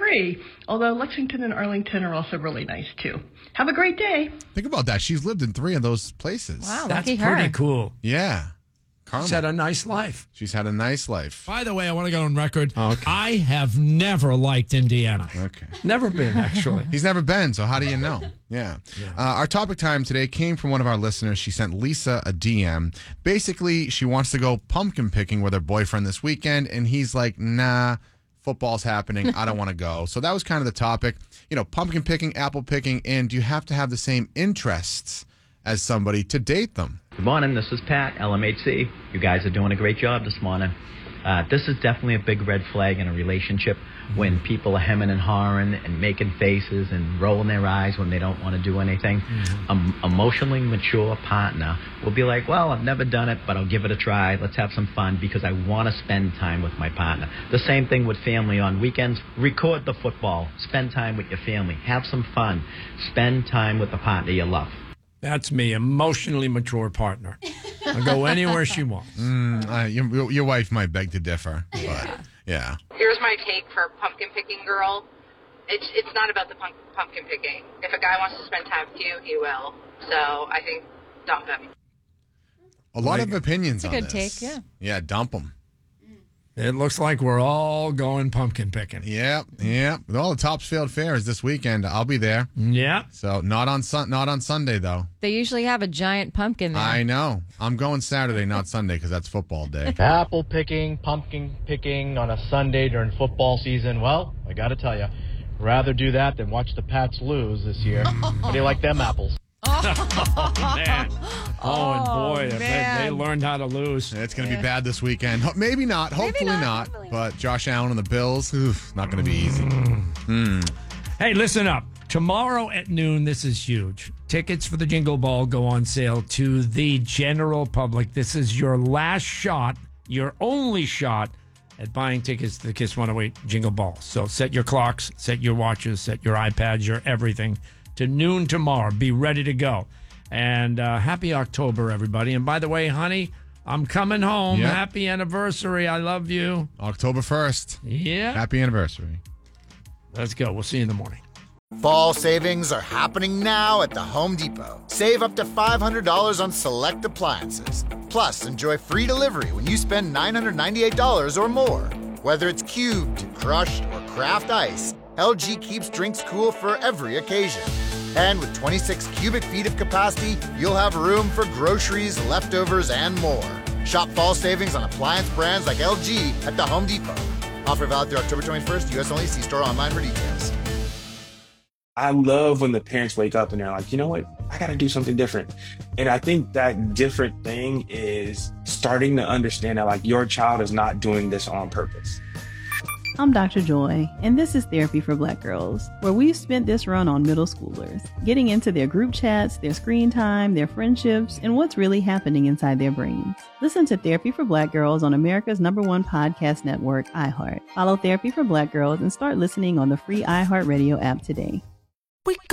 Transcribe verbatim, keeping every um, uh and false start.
free. Although Lexington and Arlington are also really nice, too. Have a great day. Think about that. She's lived in three of those places. Wow, That's lucky pretty her. cool. Yeah. Karma. She's had a nice life. She's had a nice life. By the way, I want to go on record. Oh, okay. I have never liked Indiana. Okay. Never been, actually. He's never been, so how do you know? Yeah. yeah. Uh, our topic time today came from one of our listeners. She sent Lisa a D M. Basically, she wants to go pumpkin picking with her boyfriend this weekend, and he's like, nah, football's happening. I don't want to go. So that was kind of the topic. You know, pumpkin picking, apple picking, and do you have to have the same interests as somebody to date them? Good morning, this is Pat, L M H C. You guys are doing a great job this morning. Uh, this is definitely a big red flag in a relationship when people are hemming and hawing and making faces and rolling their eyes when they don't want to do anything. Mm-hmm. An emotionally mature partner will be like, well, I've never done it, but I'll give it a try. Let's have some fun because I want to spend time with my partner. The same thing with family on weekends. Record the football. Spend time with your family. Have some fun. Spend time with the partner you love. That's me, emotionally mature partner. I'll go anywhere she wants. Mm, uh, your, your wife might beg to differ, but Yeah. yeah. Here's my take for pumpkin picking girl. It's it's not about the pump, pumpkin picking. If a guy wants to spend time with you, he will. So I think dump him. A lot of opinions That's a on good this. take, yeah. Yeah, dump them. It looks like we're all going pumpkin picking. Yep, yep. With all the Topsfield fairs this weekend, I'll be there. Yeah. So not on sun, not on Sunday though. They usually have a giant pumpkin there. I know. I'm going Saturday, not Sunday, because that's football day. Apple picking, pumpkin picking on a Sunday during football season. Well, I got to tell you, rather do that than watch the Pats lose this year. How do you like them apples? Oh, man. Oh, and boy, if they, man. they learned how to lose. It's going to be bad this weekend. Ho- Maybe not. Hopefully not, not. hopefully But Josh Allen and the Bills, oof, not going to be easy. Hey, listen up. Tomorrow at noon, this is huge. Tickets for the Jingle Ball go on sale to the general public. This is your last shot, your only shot at buying tickets to the Kiss one oh eight Jingle Ball. So set your clocks, set your watches, set your iPads, your everything to noon tomorrow. Be ready to go. And uh, happy October, everybody. And by the way, honey, I'm coming home. Yep. Happy anniversary. I love you. October first. Yeah. Happy anniversary. Let's go. We'll see you in the morning. Fall savings are happening now at the Home Depot. Save up to five hundred dollars on select appliances. Plus, enjoy free delivery when you spend nine hundred ninety-eight dollars or more. Whether it's cubed, crushed, or craft ice, L G keeps drinks cool for every occasion. And with twenty-six cubic feet of capacity, you'll have room for groceries, leftovers, and more. Shop fall savings on appliance brands like L G at the Home Depot. Offer valid through October twenty-first, U S only. See store online for details. I love when the parents wake up and they're like, you know what? I got to do something different. And I think that different thing is starting to understand that like your child is not doing this on purpose. I'm Doctor Joy, and this is Therapy for Black Girls, where we've spent this run on middle schoolers, getting into their group chats, their screen time, their friendships, and what's really happening inside their brains. Listen to Therapy for Black Girls on America's number one podcast network, iHeart. Follow Therapy for Black Girls and start listening on the free iHeartRadio app today.